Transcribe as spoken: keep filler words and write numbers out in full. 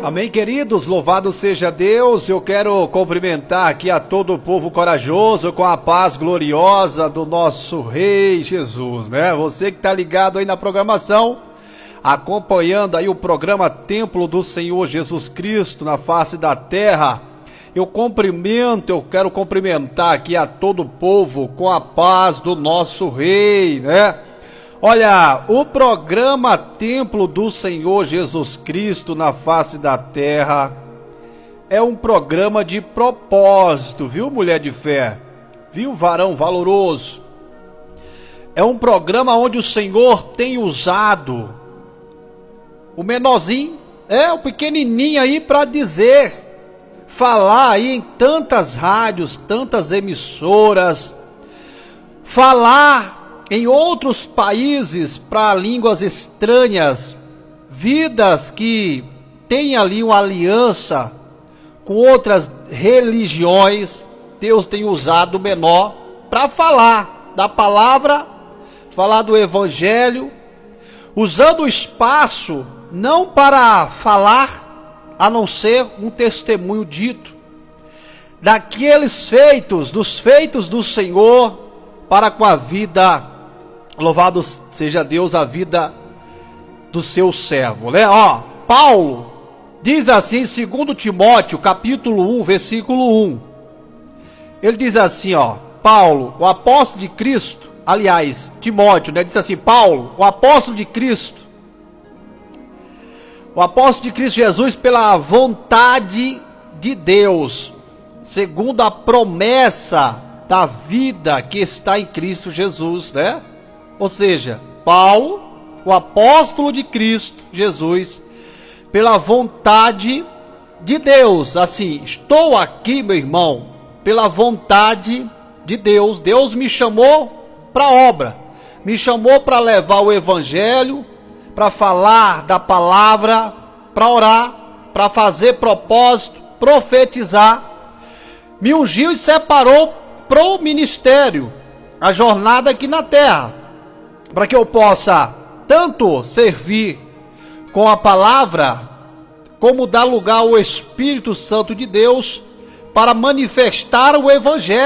Amém, queridos, louvado seja Deus. Eu quero cumprimentar aqui a todo o povo corajoso com a paz gloriosa do nosso Rei Jesus, né? Você que está ligado aí na programação, acompanhando aí o programa Templo do Senhor Jesus Cristo na face da terra, eu cumprimento, eu quero cumprimentar aqui a todo o povo com a paz do nosso Rei, né? Olha, o programa Templo do Senhor Jesus Cristo na face da terra é um programa de propósito, viu, mulher de fé? Viu, varão valoroso? É um programa onde o Senhor tem usado o menorzinho, é, o pequenininho aí para dizer, falar aí em tantas rádios, tantas emissoras, falar em outros países para línguas estranhas, vidas que têm ali uma aliança com outras religiões. Deus tem usado o menor para falar da palavra, falar do evangelho, usando o espaço não para falar, a não ser um testemunho dito daqueles feitos, dos feitos do Senhor para com a vida. Louvado seja Deus, a vida do seu servo, né? Ó, Paulo diz assim em segundo Timóteo, capítulo um, versículo um. Ele diz assim, ó, Paulo, o apóstolo de Cristo, aliás, Timóteo, né? Diz assim, Paulo, o apóstolo de Cristo, o apóstolo de Cristo Jesus pela vontade de Deus, segundo a promessa da vida que está em Cristo Jesus, né? Ou seja, Paulo, o apóstolo de Cristo Jesus, pela vontade de Deus. Assim, estou aqui, meu irmão, pela vontade de Deus. Deus me chamou para a obra, me chamou para levar o evangelho, para falar da palavra, para orar, para fazer propósito, profetizar. Me ungiu e separou para o ministério, a jornada aqui na terra, para que eu possa tanto servir com a palavra, como dar lugar ao Espírito Santo de Deus para manifestar o evangelho.